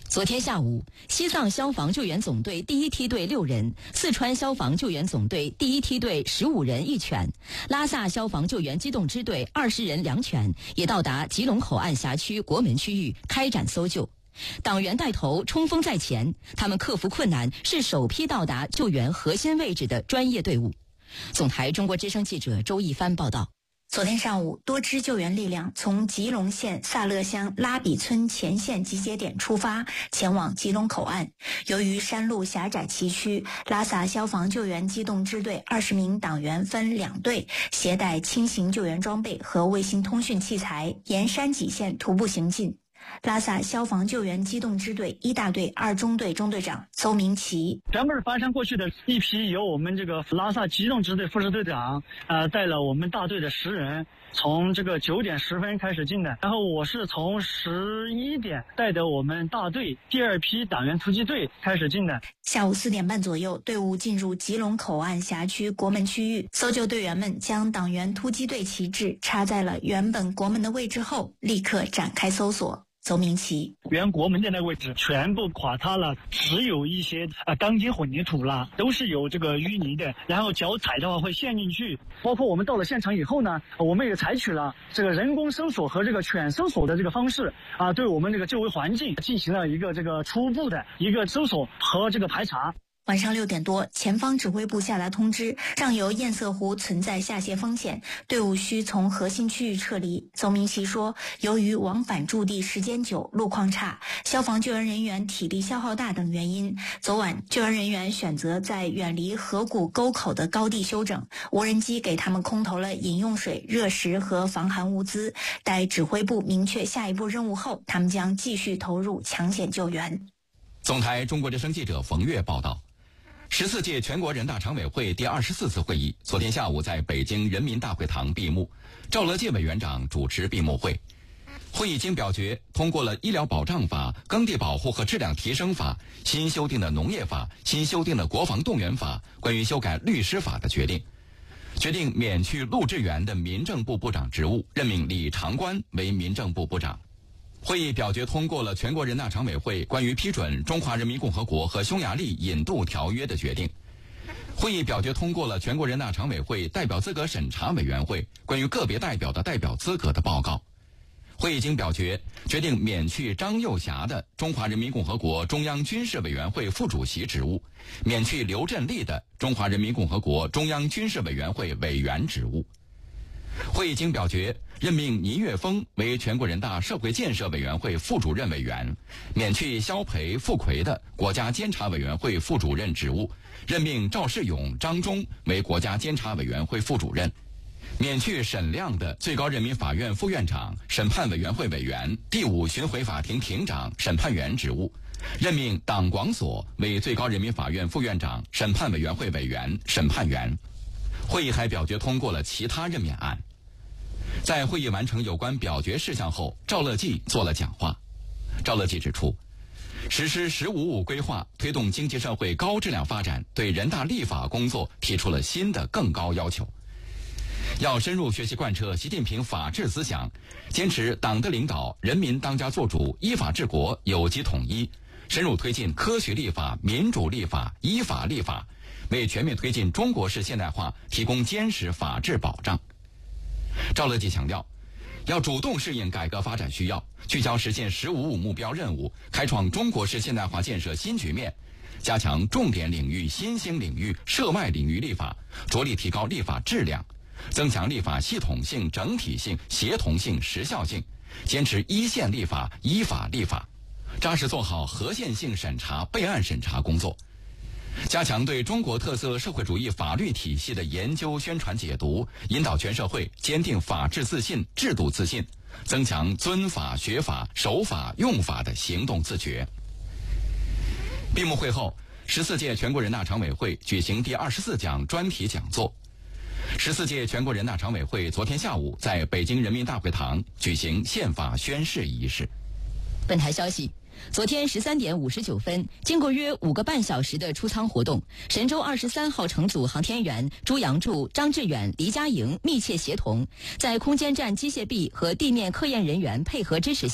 昨天下午，西藏消防救援总队第一梯队6人，四川消防救援总队第一梯队15人1犬，拉萨消防救援机动支队20人2犬也到达吉隆口岸辖区国门区域开展搜救。党员带头，冲锋在前，他们克服困难，是首批到达救援核心位置的专业队伍。总台中国之声记者周一帆报道。 昨天上午，多支救援力量从吉隆县萨勒乡拉比村前线集结点出发，前往吉隆口岸。由于山路狭窄崎岖，拉萨消防救援机动支队20名党员分2队，携带轻型救援装备和卫星通讯器材，沿山脊线徒步行进。拉萨消防救援机动支队1大队2中队中队长邹明奇， 全部是翻山过去的一批，由我们这个拉萨机动支队副支队长带了我们大队的10人，从这个9点10分开始进的，然后我是从11点带着我们大队第2批党员突击队开始进的。 下午4点半左右，队伍进入吉隆口岸辖区国门区域，搜救队员们将党员突击队旗帜插在了原本国门的位置后，立刻展开搜索。邹明奇， 原国门的那个位置全部垮塌了，只有一些钢筋混凝土啦，都是有这个淤泥的，然后脚踩的话会陷进去。包括我们到了现场以后呢，我们也采取了这个人工搜索和这个犬搜索的这个方式对我们这个周围环境进行了一个这个初步的一个搜索和这个排查。 晚上6点多，前方指挥部下达通知，上游堰塞湖存在下泄风险，队伍需从核心区域撤离。邹明奇说，由于往返驻地时间久，路况差，消防救援人员体力消耗大等原因，昨晚救援人员选择在远离河谷沟口的高地休整，无人机给他们空投了饮用水、热食和防寒物资。待指挥部明确下一步任务后，他们将继续投入抢险救援。 总台中国之声记者冯月报道。14届全国人大常委会第24次会议昨天下午在北京人民大会堂闭幕，赵乐际委员长主持闭幕会。会议经表决通过了《医疗保障法》、《耕地保护和质量提升法》、新修订的《农业法》、新修订的《国防动员法》关于修改律师法的决定，决定免去陆志源的民政部部长职务，任命李长官为民政部部长。会议表决通过了全国人大常委会关于批准中华人民共和国和匈牙利引渡条约的决定。会议表决通过了全国人大常委会代表资格审查委员会关于个别代表的代表资格的报告。会议经表决决定免去张幼霞的中华人民共和国中央军事委员会副主席职务，免去刘振立的中华人民共和国中央军事委员会委员职务。会议经表决任命倪岳峰为全国人大社会建设委员会副主任委员，免去肖培、傅奎的国家监察委员会副主任职务，任命赵世勇、张忠为国家监察委员会副主任，免去沈亮的最高人民法院副院长、审判委员会委员、第5巡回法庭庭长、审判员职务，任命党广所为最高人民法院副院长、审判委员会委员、审判员。会议还表决通过了其他任免案。在会议完成有关表决事项后，赵乐际做了讲话。赵乐际指出，实施“十五五”规划，推动经济社会高质量发展，对人大立法工作提出了新的更高要求。要深入学习贯彻习近平法治思想，坚持党的领导、人民当家作主、依法治国、有机统一，深入推进科学立法、民主立法、依法立法，为全面推进中国式现代化提供坚实法治保障。赵乐际强调，要主动适应改革发展需要，聚焦实现“十五五”目标任务，开创中国式现代化建设新局面，加强重点领域、新兴领域、涉外领域立法，着力提高立法质量，增强立法系统性、整体性、协同性、时效性，坚持一线立法、依法立法，扎实做好合宪性审查、备案审查工作。加强对中国特色社会主义法律体系的研究、宣传、解读，引导全社会坚定法治自信、制度自信，增强遵法、学法、守法、用法的行动自觉。闭幕会后，14届全国人大常委会举行第24讲专题讲座。14届全国人大常委会昨天下午在北京人民大会堂举行宪法宣誓仪式。 本台消息，昨天13点59分，经过约5个半小时的出舱活动，神舟23号乘组航天员朱杨柱、张志远、黎佳莹密切协同，在空间站机械臂和地面科研人员配合支持下，